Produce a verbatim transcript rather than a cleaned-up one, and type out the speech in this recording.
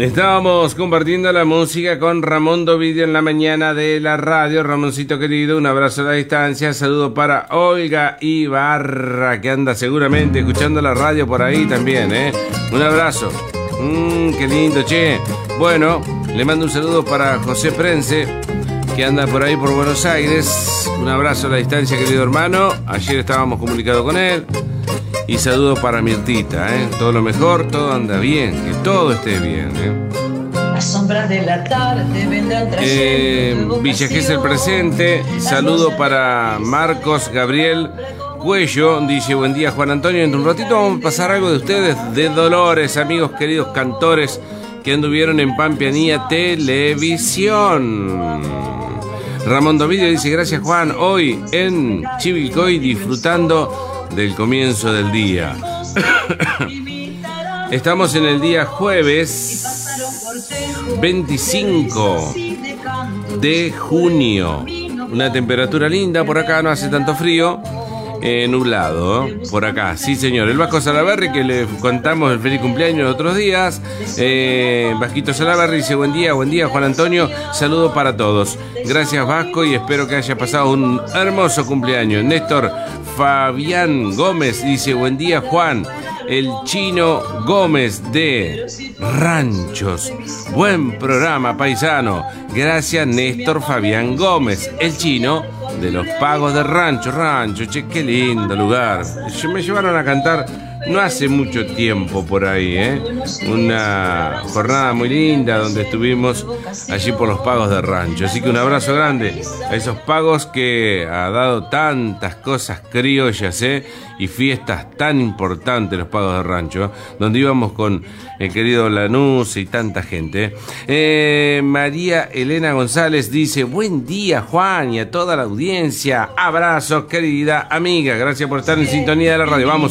Estábamos compartiendo la música con Ramón Dovidio en la mañana de la radio. Ramoncito querido, un abrazo a la distancia. Saludo para Olga Ibarra, que anda seguramente escuchando la radio por ahí también, ¿eh? Un abrazo. Mmm, qué lindo, che. Bueno, le mando un saludo para José Prense, que anda por ahí por Buenos Aires. Un abrazo a la distancia, querido hermano. Ayer estábamos comunicados con él. Y saludo para Mirtita, ¿eh? Todo lo mejor, todo anda bien, que todo esté bien, ¿eh? Las sombras de la tarde vendrán eh, Villa Gesell presente. Saludo para Marcos Gabriel Cuello. Dice, buen día, Juan Antonio. En un ratito vamos a pasar algo de ustedes, de Dolores, amigos queridos cantores que anduvieron en Pampeanía Televisión. Ramón Dovidio dice, gracias, Juan. Hoy en Chivilcoy disfrutando del comienzo del día. Estamos en el día jueves veinticinco de junio. Una temperatura linda por acá, no hace tanto frío. Eh, nublado, ¿eh? Por acá, sí señor. El Vasco Salaverri, que le contamos el feliz cumpleaños de otros días. eh, Vasquito Salaverri dice, buen día, buen día Juan Antonio. Saludo para todos. Gracias Vasco y espero que haya pasado un hermoso cumpleaños. Néstor Fabián Gómez dice, buen día Juan. El Chino Gómez de Ranchos. Buen programa, paisano. Gracias Néstor Fabián Gómez. El Chino de los Pagos de Rancho. Rancho, che, qué lindo lugar. Me llevaron a cantar no hace mucho tiempo por ahí, ¿eh? Una jornada muy linda donde estuvimos allí por los Pagos de Rancho. Así que un abrazo grande a esos Pagos que ha dado tantas cosas criollas, ¿eh? Y fiestas tan importantes, los Pagos de Rancho, donde íbamos con el querido Lanús y tanta gente. Eh, María Elena González dice, buen día Juan y a toda la audiencia. Abrazos, querida amiga. Gracias por estar en sintonía de la radio. Vamos.